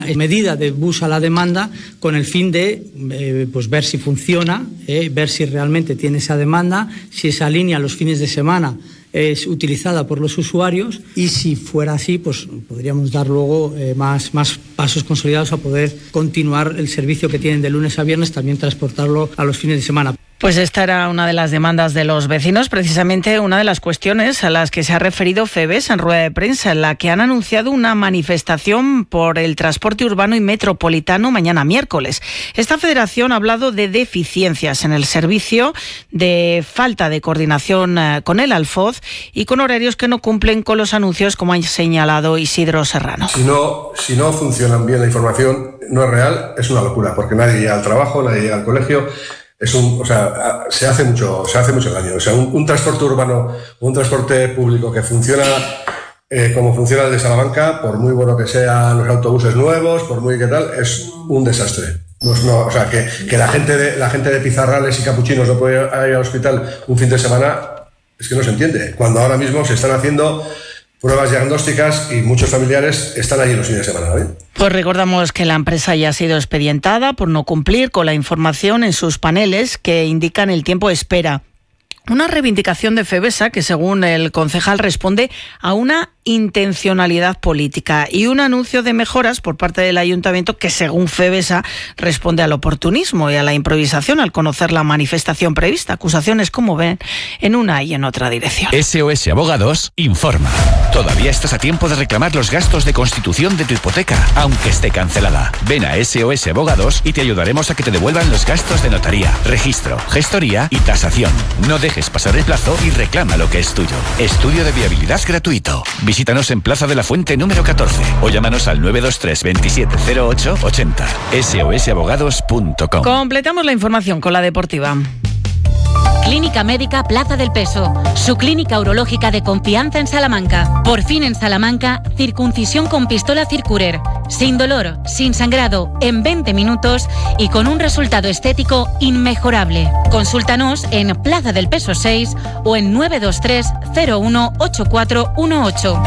medida de bus a la demanda con el fin de ver si funciona, ver si realmente tiene esa demanda, si esa línea los fines de semana es utilizada por los usuarios, y si fuera así, pues podríamos dar luego más pasos consolidados a poder continuar el servicio que tienen de lunes a viernes, también transportarlo a los fines de semana. Pues esta era una de las demandas de los vecinos, precisamente una de las cuestiones a las que se ha referido FEBESA en rueda de prensa, en la que han anunciado una manifestación por el transporte urbano y metropolitano mañana miércoles. Esta federación ha hablado de deficiencias en el servicio, de falta de coordinación con el Alfoz y con horarios que no cumplen con los anuncios, como ha señalado Isidro Serrano. Si no funcionan bien la información, no es real, es una locura, porque nadie llega al trabajo, nadie llega al colegio. Se hace mucho daño. O sea, un transporte urbano, un transporte público que funciona como funciona el de Salamanca, por muy bueno que sean los autobuses nuevos, por muy que tal, es un desastre. Que la gente de Pizarrales y Capuchinos no puede ir al hospital un fin de semana, es que no se entiende. Cuando ahora mismo se están haciendo pruebas diagnósticas y muchos familiares están allí los fines de semana, ¿eh? Pues recordamos que la empresa ya ha sido expedientada por no cumplir con la información en sus paneles que indican el tiempo de espera. Una reivindicación de FEBESA que, según el concejal, responde a una intencionalidad política y un anuncio de mejoras por parte del ayuntamiento que, según FEBESA, responde al oportunismo y a la improvisación al conocer la manifestación prevista. Acusaciones, como ven, en una y en otra dirección. SOS Abogados informa. Todavía estás a tiempo de reclamar los gastos de constitución de tu hipoteca, aunque esté cancelada. Ven a SOS Abogados y te ayudaremos a que te devuelvan los gastos de notaría, registro, gestoría y tasación. No dejes pasar el plazo y reclama lo que es tuyo. Estudio de viabilidad gratuito. Visítanos en Plaza de la Fuente número 14 o llámanos al 923 27 08 80. sosabogados.com. Completamos la información con la deportiva. Clínica Médica Plaza del Peso, su clínica urológica de confianza en Salamanca. Por fin en Salamanca, circuncisión con pistola Circurer, sin dolor, sin sangrado, en 20 minutos y con un resultado estético inmejorable. Consúltanos en Plaza del Peso 6 o en 923 01 8418.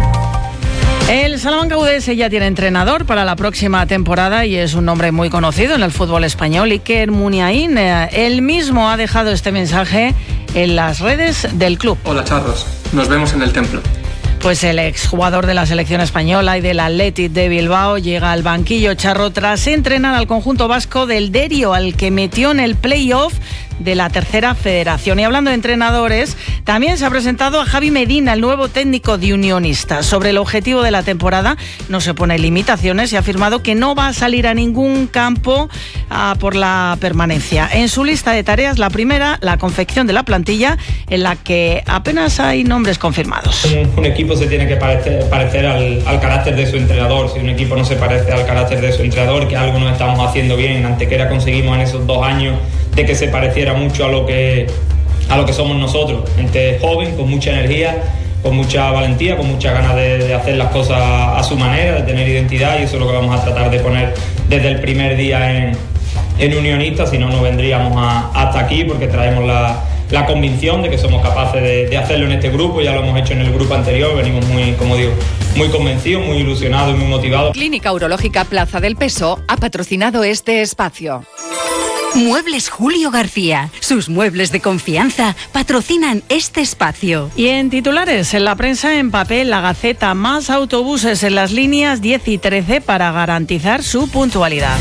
El Salamanca UDS ya tiene entrenador para la próxima temporada y es un nombre muy conocido en el fútbol español, Iker Muniain. Él mismo ha dejado este mensaje en las redes del club. Hola charros, nos vemos en el templo. Pues el exjugador de la selección española y del Athletic de Bilbao llega al banquillo charro tras entrenar al conjunto vasco del Derio, al que metió en el play-off de la tercera federación. Y hablando de entrenadores, también se ha presentado a Javi Medina, el nuevo técnico de Unionistas. Sobre el objetivo de la temporada no se pone limitaciones y ha afirmado que no va a salir a ningún campo por la permanencia. En su lista de tareas, la primera, la confección de la plantilla, en la que apenas hay nombres confirmados. Un equipo se tiene que parecer al carácter de su entrenador. Si un equipo no se parece al carácter de su entrenador, que algo no estamos haciendo bien, en Antequera conseguimos en esos 2 años de que se pareciera mucho a lo que somos nosotros, gente joven, con mucha energía, con mucha valentía, con muchas ganas de hacer las cosas a su manera, de tener identidad, y eso es lo que vamos a tratar de poner desde el primer día en Unionistas. Si no, no vendríamos hasta aquí, porque traemos la convicción de que somos capaces de hacerlo en este grupo. Ya lo hemos hecho en el grupo anterior, venimos muy convencidos, muy ilusionados y muy motivados. Clínica Urológica Plaza del Peso ha patrocinado este espacio. Muebles Julio García. Sus muebles de confianza patrocinan este espacio. Y en titulares, en la prensa en papel, La Gaceta, más autobuses en las líneas 10 y 13 para garantizar su puntualidad.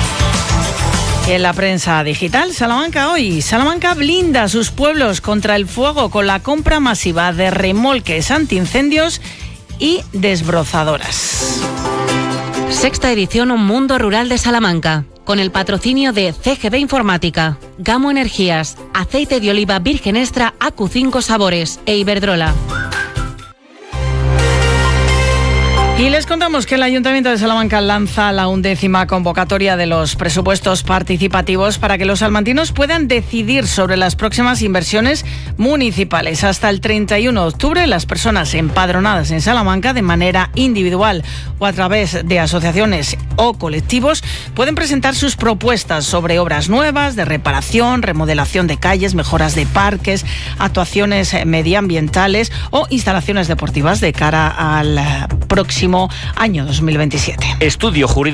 Y en la prensa digital, Salamanca hoy. Salamanca blinda sus pueblos contra el fuego con la compra masiva de remolques antiincendios y desbrozadoras. Sexta edición Un Mundo Rural de Salamanca, con el patrocinio de CGB Informática, Gamo Energías, Aceite de Oliva Virgen Extra AQ5 Sabores e Iberdrola. Y les contamos que el Ayuntamiento de Salamanca lanza la 11ª convocatoria de los presupuestos participativos para que los salmantinos puedan decidir sobre las próximas inversiones municipales. Hasta el 31 de octubre, las personas empadronadas en Salamanca de manera individual o a través de asociaciones o colectivos pueden presentar sus propuestas sobre obras nuevas, de reparación, remodelación de calles, mejoras de parques, actuaciones medioambientales o instalaciones deportivas de cara al próximo año 2027. Estudio Jurídico.